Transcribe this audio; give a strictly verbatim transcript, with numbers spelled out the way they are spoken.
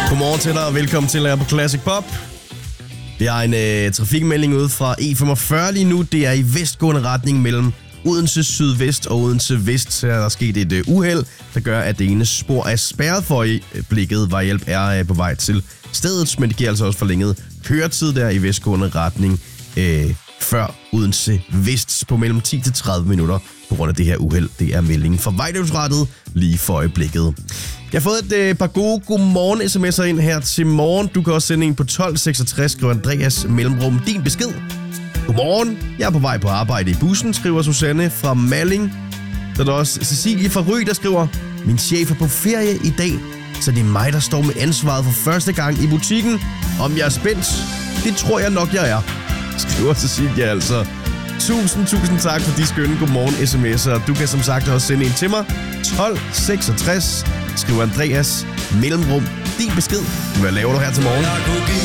Godmorgen til dig, og velkommen til her på Classic Pop. Vi har en øh, trafikmelding ude fra E femogfyrre lige nu. Det er i vestgående retning mellem Odense Sydvest og Odense Vest. Her er der sket et øh, uheld, der gør, at det ene spor er spærret for i blikket. Vejhjælp er øh, på vej til stedet, men det giver altså også forlænget køretid der i vestgående retning øh, før Odense Vest på mellem ti til tredive minutter på grund af det her uheld. Det er meldingen fra Vejdirektoratet lige for øjeblikket. Jeg har fået et øh, par gode godmorgen sms'er ind her til morgen. Du kan også sende en på tolv seksogtres, skriver Andreas mellemrum din besked. Godmorgen, jeg er på vej på arbejde i bussen, skriver Susanne fra Malling. Så er der også Cecilie fra Ry, der skriver: min chef er på ferie i dag, så det er mig, der står med ansvaret for første gang i butikken. Om jeg er spændt? Det tror jeg nok, jeg er, skriver Cecilie altså. Tusind, tusind tak for de skønne godmorgen sms'er. Du kan som sagt også sende en til mig. tolv seksogtres, skriver Andreas mellemrum din besked. Hvad laver du her til morgen?